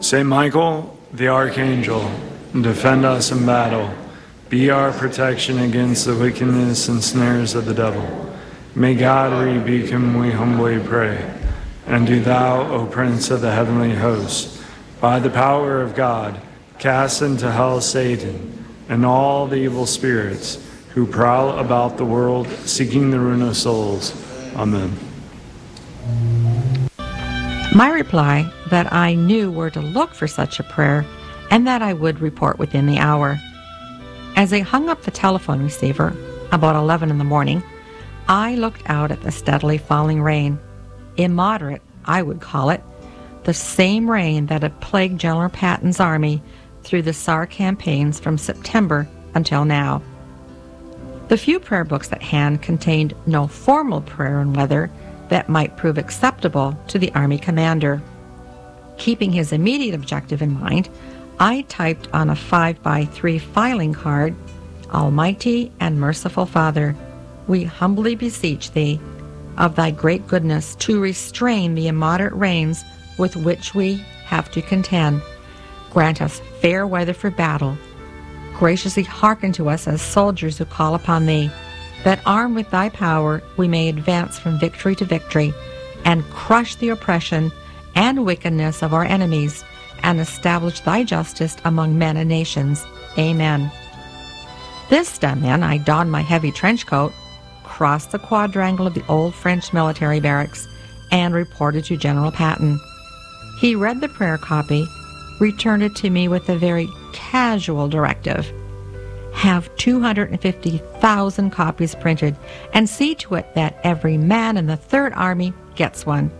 Saint Michael, the Archangel, defend us in battle. Be our protection against the wickedness and snares of the devil. May God rebuke him, we humbly pray. And do thou, O Prince of the heavenly host, by the power of God, cast into hell Satan and all the evil spirits who prowl about the world seeking the ruin of souls. Amen. My reply that I knew where to look for such a prayer and that I would report within the hour. As I hung up the telephone receiver, about 11 in the morning, I looked out at the steadily falling rain. Immoderate, I would call it, the same rain that had plagued General Patton's army through the SAR campaigns from September until now. The few prayer books at hand contained no formal prayer in weather that might prove acceptable to the Army commander. Keeping his immediate objective in mind, I typed on a 5x3 filing card, Almighty and merciful Father, we humbly beseech Thee, of Thy great goodness, to restrain the immoderate rains with which we have to contend. Grant us fair weather for battle. Graciously hearken to us as soldiers who call upon Thee, that armed with Thy power we may advance from victory to victory and crush the oppression and wickedness of our enemies and establish Thy justice among men and nations. Amen. This done then, I donned my heavy trench coat, crossed the quadrangle of the old French military barracks, and reported to General Patton. He read the prayer copy, returned it to me with a very casual directive. Have 250,000 copies printed and see to it that every man in the Third Army gets one.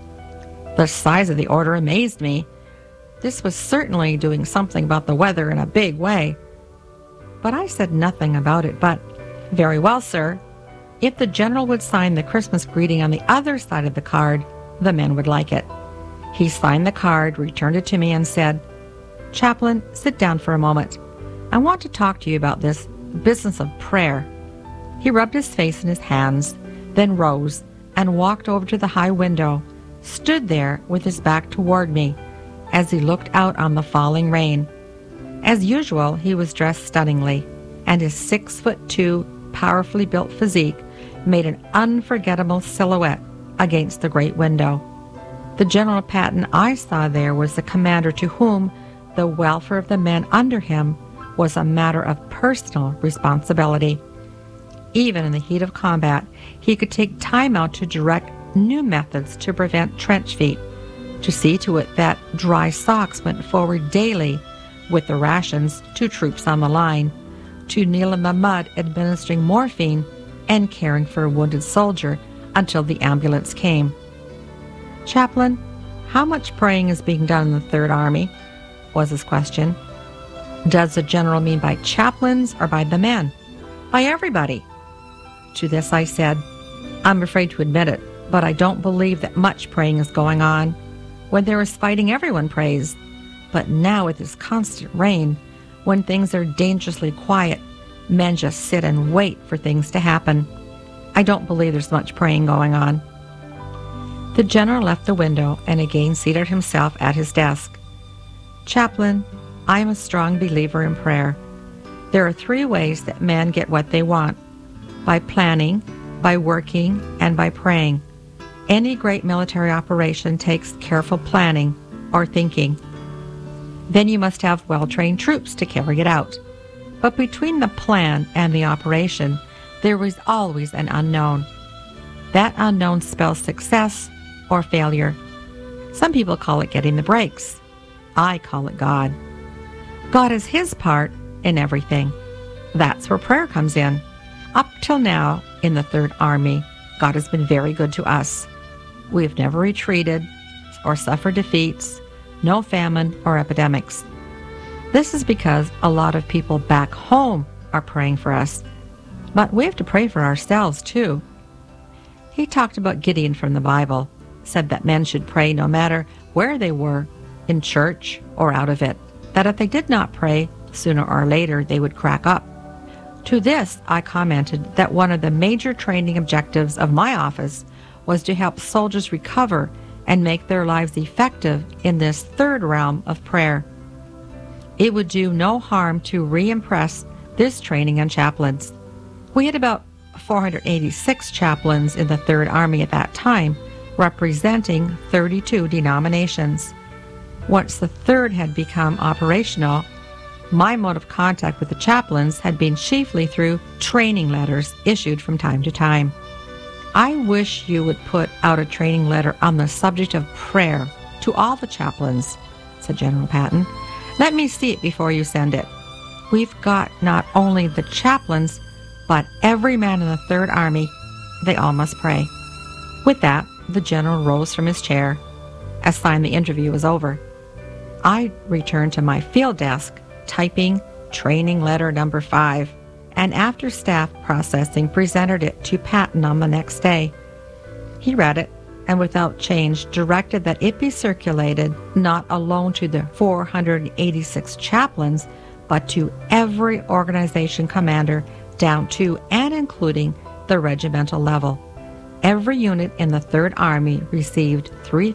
The size of the order amazed me. This was certainly doing something about the weather in a big way. But I said nothing about it but, very well, sir. If the general would sign the Christmas greeting on the other side of the card, the men would like it. He signed the card, returned it to me, and said, Chaplain, sit down for a moment. I want to talk to you about this business of prayer. He rubbed his face in his hands, then rose and walked over to the high window, stood there with his back toward me as he looked out on the falling rain. As usual, he was dressed stunningly, and his 6'2", powerfully built physique made an unforgettable silhouette against the great window. The General Patton I saw there was the commander to whom the welfare of the men under him was a matter of personal responsibility. Even in the heat of combat, he could take time out to direct new methods to prevent trench feet, to see to it that dry socks went forward daily with the rations to troops on the line, to kneel in the mud administering morphine and caring for a wounded soldier until the ambulance came. Chaplain, how much praying is being done in the Third Army? Was his question. Does the general mean by chaplains or by the men? By everybody. To this I said, I'm afraid to admit it, but I don't believe that much praying is going on. When there is fighting, everyone prays. But now with this constant rain, when things are dangerously quiet, men just sit and wait for things to happen. I don't believe there's much praying going on. The general left the window and again seated himself at his desk. Chaplain, I am a strong believer in prayer. There are 3 ways that men get what they want: by planning, by working, and by praying. Any great military operation takes careful planning or thinking. Then you must have well-trained troops to carry it out. But between the plan and the operation, there is always an unknown. That unknown spells success or failure. Some people call it getting the breaks. I call it God. God is His part in everything. That's where prayer comes in. Up till now, in the Third Army, God has been very good to us. We have never retreated or suffered defeats, no famine or epidemics. This is because a lot of people back home are praying for us. But we have to pray for ourselves, too. He talked about Gideon from the Bible, said that men should pray no matter where they were, in church or out of it, that if they did not pray, sooner or later they would crack up. To this, I commented that one of the major training objectives of my office was to help soldiers recover and make their lives effective in this third realm of prayer. It would do no harm to re-impress this training on chaplains. We had about 486 chaplains in the Third Army at that time, representing 32 denominations. Once the Third had become operational, my mode of contact with the chaplains had been chiefly through training letters issued from time to time. I wish you would put out a training letter on the subject of prayer to all the chaplains, said General Patton. Let me see it before you send it. We've got not only the chaplains, but every man in the Third Army. They all must pray. With that, the general rose from his chair, a sign the interview was over. I returned to my field desk, typing training letter number 5, and after staff processing, presented it to Patton on the next day. He read it, and without change directed that it be circulated not alone to the 486 chaplains, but to every organization commander down to and including the regimental level. Every unit in the Third Army received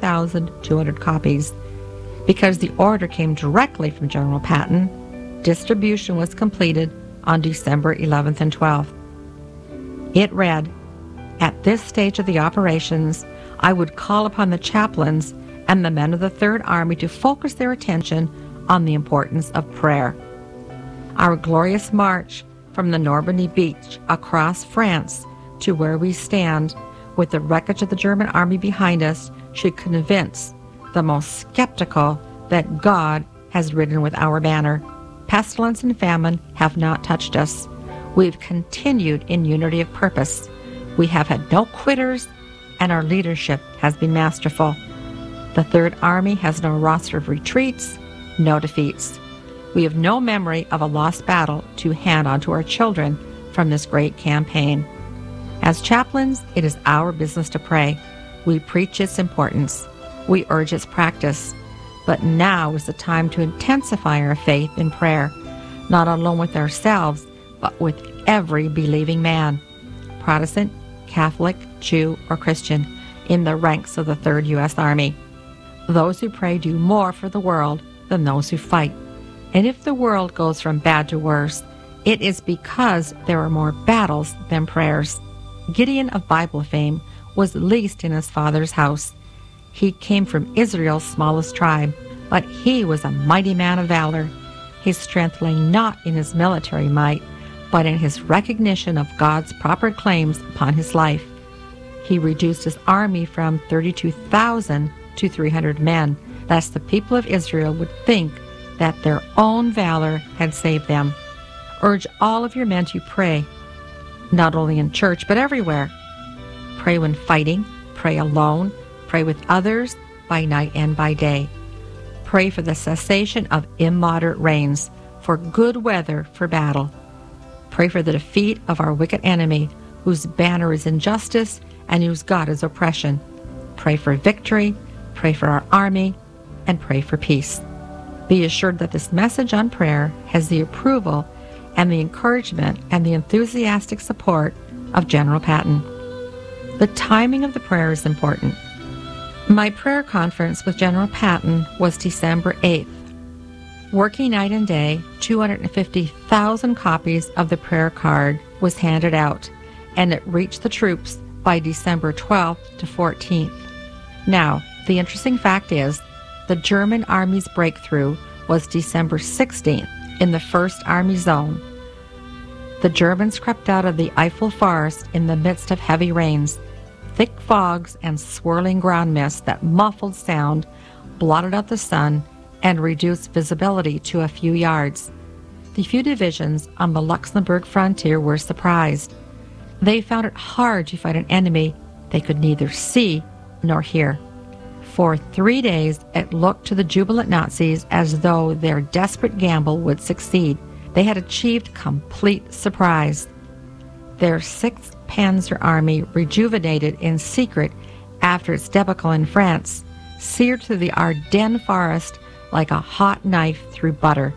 3,200 copies. Because the order came directly from General Patton, distribution was completed on December 11th and 12th. It read, "At this stage of the operations, I would call upon the chaplains and the men of the Third Army to focus their attention on the importance of prayer. Our glorious march from the Normandy beach across France to where we stand, with the wreckage of the German army behind us, should convince the most skeptical that God has ridden with our banner. Pestilence and famine have not touched us. We've continued in unity of purpose. We have had no quitters, and our leadership has been masterful. The Third Army has no roster of retreats, no defeats. We have no memory of a lost battle to hand on to our children from this great campaign. As chaplains, it is our business to pray. We preach its importance. We urge its practice. But now is the time to intensify our faith in prayer, not alone with ourselves, but with every believing man, Protestant, Catholic, Jew, or Christian, in the ranks of the 3rd U.S. Army. Those who pray do more for the world than those who fight. And if the world goes from bad to worse, it is because there are more battles than prayers. Gideon of Bible fame was least in his father's house. He came from Israel's smallest tribe, but he was a mighty man of valor. His strength lay not in his military might, but in his recognition of God's proper claims upon his life. He reduced his army from 32,000 to 300 men, lest the people of Israel would think that their own valor had saved them. Urge all of your men to pray, not only in church, but everywhere. Pray when fighting, pray alone, pray with others by night and by day. Pray for the cessation of immoderate rains, for good weather for battle. Pray for the defeat of our wicked enemy, whose banner is injustice and whose God is oppression. Pray for victory, pray for our army, and pray for peace. Be assured that this message on prayer has the approval and the encouragement and the enthusiastic support of General Patton. The timing of the prayer is important. My prayer conference with General Patton was December 8th. Working night and day, 250,000 copies of the prayer card was handed out, and it reached the troops by December 12th to 14th. Now, the interesting fact is, the German Army's breakthrough was December 16th in the 1st Army Zone. The Germans crept out of the Eifel Forest in the midst of heavy rains. Thick fogs and swirling ground mist that muffled sound blotted out the sun and reduced visibility to a few yards. The few divisions on the Luxembourg frontier were surprised. They found it hard to fight an enemy they could neither see nor hear. For 3 days, it looked to the jubilant Nazis as though their desperate gamble would succeed. They had achieved complete surprise. Their 6th Panzer Army, rejuvenated in secret after its debacle in France, seared through the Ardennes forest like a hot knife through butter.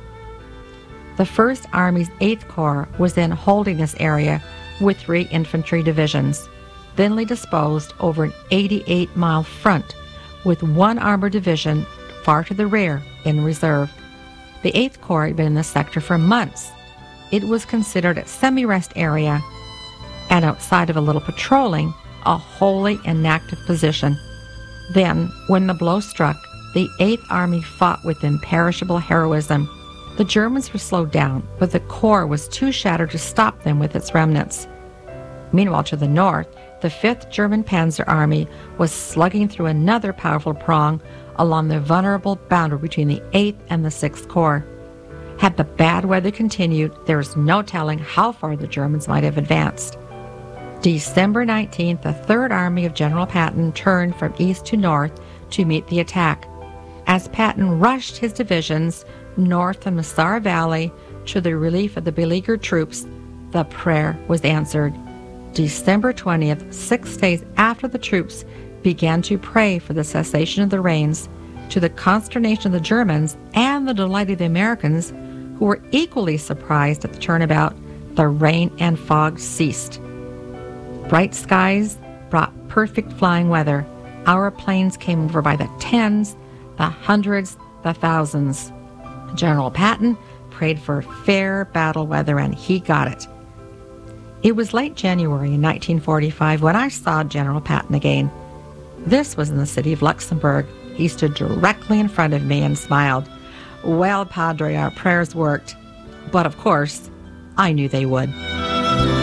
The 1st Army's 8th Corps was then holding this area with 3 infantry divisions, thinly disposed over an 88-mile front with one armored division far to the rear in reserve. The 8th Corps had been in the sector for months. It was considered a semi-rest area, and outside of a little patrolling, a wholly inactive position. Then, when the blow struck, the 8th Army fought with imperishable heroism. The Germans were slowed down, but the Corps was too shattered to stop them with its remnants. Meanwhile, to the north, the 5th German Panzer Army was slugging through another powerful prong along the vulnerable boundary between the 8th and the 6th Corps. Had the bad weather continued, there is no telling how far the Germans might have advanced. December 19th, the 3rd Army of General Patton turned from east to north to meet the attack. As Patton rushed his divisions north of Massar Valley to the relief of the beleaguered troops, the prayer was answered. December 20th, 6 days after the troops began to pray for the cessation of the rains, to the consternation of the Germans and the delight of the Americans, who were equally surprised at the turnabout, the rain and fog ceased. Bright skies brought perfect flying weather. Our planes came over by the tens, the hundreds, the thousands. General Patton prayed for fair battle weather, and he got it. It was late January in 1945 when I saw General Patton again. This was in the city of Luxembourg. He stood directly in front of me and smiled. "Well, Padre, our prayers worked." But of course, I knew they would.